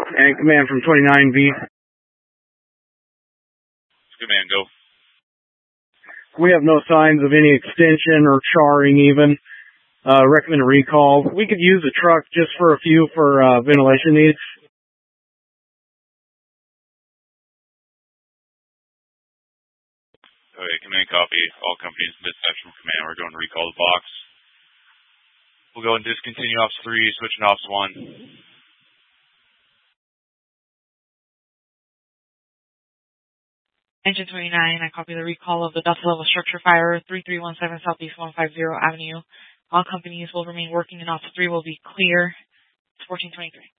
And command from 29V. Command, go. We have no signs of any extension or charring even. Recommend a recall. We could use a truck just for a few for ventilation needs. Okay, command copy. All companies dispatch from command. We're going to recall the box. We'll go and discontinue Ops 3, switching to Ops 1. Engine 29, I copy the recall of the dust level structure fire, 3317 Southeast 150 Avenue. All companies will remain working and Ops 3 will be clear. It's 1423.